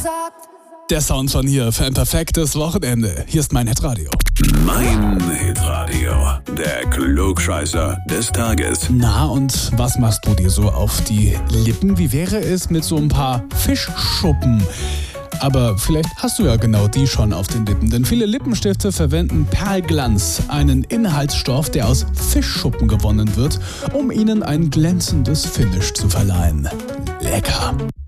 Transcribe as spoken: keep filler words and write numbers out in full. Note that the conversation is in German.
Der Sound von hier für ein perfektes Wochenende. Hier ist mein Hitradio. Mein Hitradio, der Klugscheißer des Tages. Na, und was machst du dir so auf die Lippen? Wie wäre es mit so ein paar Fischschuppen? Aber vielleicht hast du ja genau die schon auf den Lippen, denn viele Lippenstifte verwenden Perlglanz, einen Inhaltsstoff, der aus Fischschuppen gewonnen wird, um ihnen ein glänzendes Finish zu verleihen. Lecker!